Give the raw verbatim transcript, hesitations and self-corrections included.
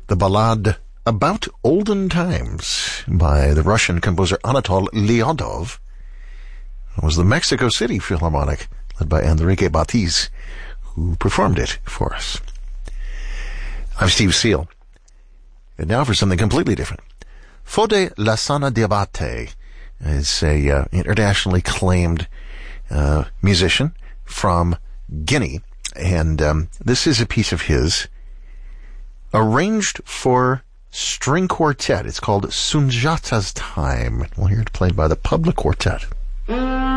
the ballad About Olden Times by the Russian composer Anatol Lyodov. It was the Mexico City Philharmonic, led by Enrique Batiz, who performed it for us. I'm Steve Seal. And now for something completely different. Fode Lassana Diabate is a uh, internationally acclaimed uh, musician from Guinea, and um, this is a piece of his arranged for string quartet. It's called Sunjata's Time. We'll hear it played by the Public Quartet.